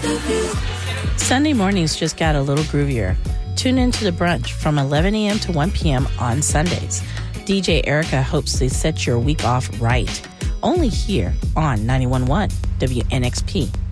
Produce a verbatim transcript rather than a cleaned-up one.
Sunday mornings just got a little groovier. Tune into The Brunch from eleven a.m. to one p.m. on Sundays. D J Erica hopes to set your week off right. Only here on ninety-one point one W N X P.